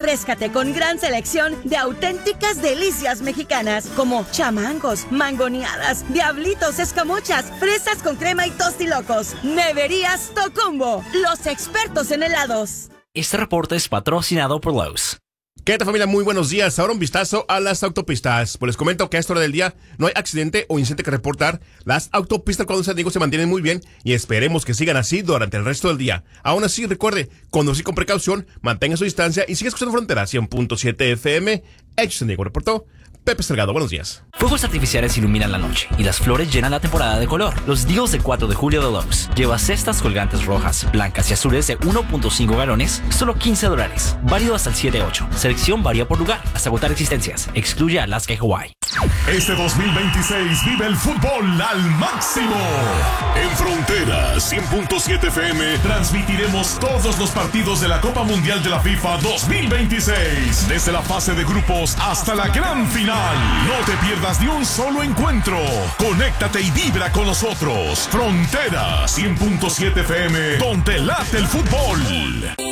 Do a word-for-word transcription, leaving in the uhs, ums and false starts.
refréscate con gran selección de auténticas delicias mexicanas como chamangos, mangoneadas, diablitos, escamochas, fresas con crema y tostilocos. Neverías Tocumbo, los expertos en helados. Este reporte es patrocinado por Lowe's. ¿Qué tal, familia? Muy buenos días. Ahora un vistazo a las autopistas. Pues les comento que a esta hora del día no hay accidente o incidente que reportar. Las autopistas cuando San Diego se mantienen muy bien y esperemos que sigan así durante el resto del día. Aún así, recuerde, conducir con precaución, mantenga su distancia y siga escuchando Frontera cien punto siete F M. Hecho San Diego reportó Pepe Salgado. Buenos días. Fuegos artificiales iluminan la noche y las flores llenan la temporada de color. Los deals de cuatro de julio de Lowe's. Lleva cestas colgantes rojas, blancas y azules de uno punto cinco galones, solo quince dólares. Válido hasta el siete ocho. Selección varía por lugar, hasta agotar existencias. Excluye Alaska y Hawái. Este dos mil veintiséis vive el fútbol al máximo. En Frontera cien punto siete F M transmitiremos todos los partidos de la Copa Mundial de la FIFA dos mil veintiséis. Desde la fase de grupos hasta la gran final. No te pierdas ni un solo encuentro. Conéctate y vibra con nosotros. Frontera cien punto siete F M, donde late el fútbol.